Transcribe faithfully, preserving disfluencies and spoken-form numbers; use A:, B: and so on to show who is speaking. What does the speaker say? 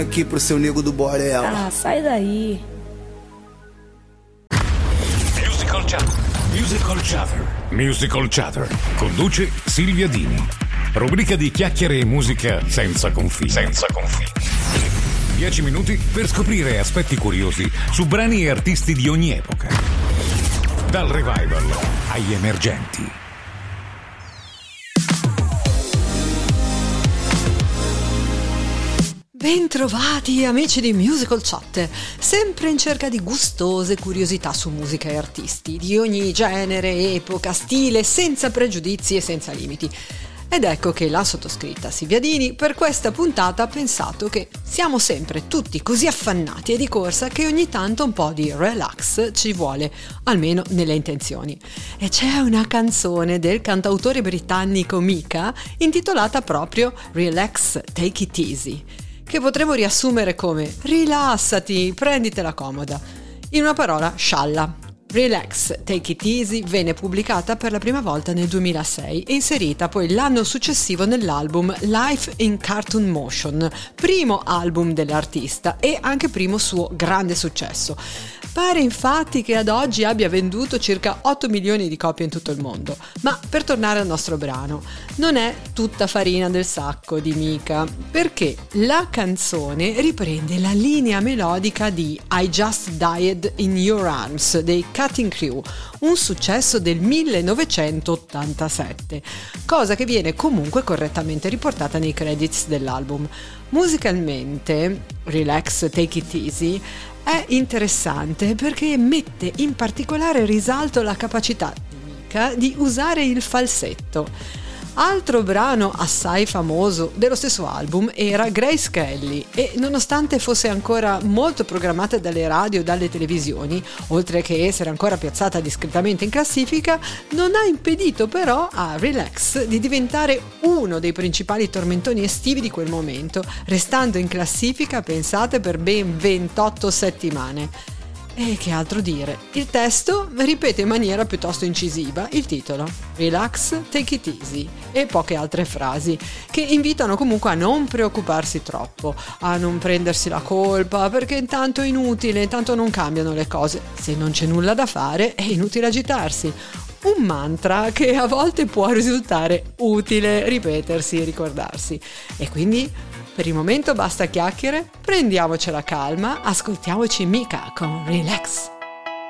A: aqui pro seu nego do Borel.
B: Ah, sai daí.
C: Musical Chatter. Musical Chatter. Musical Chatter. Conduce Silvia Dini. Rubrica di chiacchiere e musica senza confini. Senza confini. Dieci minuti per scoprire aspetti curiosi su brani e artisti di ogni epoca. Dal revival agli emergenti.
D: Bentrovati amici di Musical Chat, sempre in cerca di gustose curiosità su musica e artisti di ogni genere, epoca, stile, senza pregiudizi e senza limiti. Ed ecco che la sottoscritta Silvia Dini per questa puntata ha pensato che siamo sempre tutti così affannati e di corsa che ogni tanto un po' di relax ci vuole, almeno nelle intenzioni. E c'è una canzone del cantautore britannico Mika intitolata proprio Relax, Take It Easy, che potremmo riassumere come rilassati, prenditela comoda. In una parola, scialla. Relax, Take It Easy venne pubblicata per la prima volta nel duemilasei e inserita poi l'anno successivo nell'album Life in Cartoon Motion, primo album dell'artista e anche primo suo grande successo. Pare infatti che ad oggi abbia venduto circa otto milioni di copie in tutto il mondo. Ma per tornare al nostro brano, non è tutta farina del sacco di Mika, perché la canzone riprende la linea melodica di I Just Died in Your Arms dei Cutting Crew, un successo del millenovecentottantasette, cosa che viene comunque correttamente riportata nei credits dell'album. Musicalmente, Relax, Take It Easy è interessante perché mette in particolare risalto la capacità di Mika di usare il falsetto. Altro brano assai famoso dello stesso album era Grace Kelly e nonostante fosse ancora molto programmata dalle radio e dalle televisioni, oltre che essere ancora piazzata discretamente in classifica, non ha impedito però a Relax di diventare uno dei principali tormentoni estivi di quel momento, restando in classifica, pensate, per ben ventotto settimane. E che altro dire? Il testo ripete in maniera piuttosto incisiva il titolo Relax, Take It Easy e poche altre frasi che invitano comunque a non preoccuparsi troppo, a non prendersi la colpa perché intanto è inutile, intanto non cambiano le cose, se non c'è nulla da fare è inutile agitarsi. Un mantra che a volte può risultare utile ripetersi e ricordarsi. E quindi per il momento basta chiacchiere, prendiamocela calma, ascoltiamoci Mika con Relax.